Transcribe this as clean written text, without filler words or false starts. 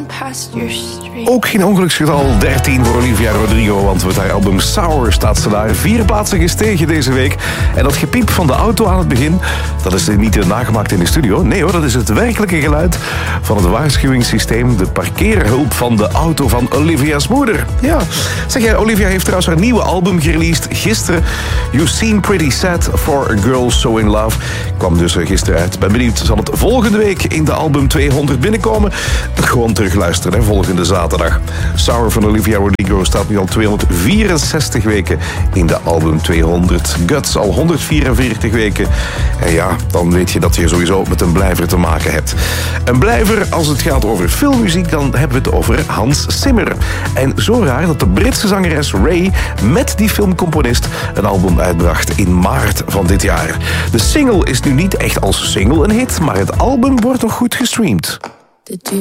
Ook geen ongeluksgetal 13 voor Olivia Rodrigo, want met haar album Sour staat ze daar 4 plaatsen gestegen deze week. En dat gepiep van de auto aan het begin, dat is niet nagemaakt in de studio. Nee hoor, dat is het werkelijke geluid van het waarschuwingssysteem, de parkeerhulp van de auto van Olivia's moeder. Ja, zeg jij, Olivia heeft trouwens haar nieuwe album gereleased gisteren. You Seem Pretty Sad for a Girl So In Love. Kwam dus gisteren uit. Ben benieuwd, zal het volgende week in de album 200 binnenkomen? Gewoon terugluisteren, hè, volgende zaterdag. Sour van Olivia Rodrigo staat nu al 264 weken in de album 200. Guts al 144 weken. En ja, dan weet je dat je sowieso met een blijver te maken hebt. Een blijver, als het gaat over filmmuziek, dan hebben we het over Hans Zimmer. En zo raar dat de Britse zangeres Ray met die filmcomponist een album uitbracht in maart van dit jaar. De single is nu niet echt als single een hit, maar het album wordt nog goed gestreamd. Did you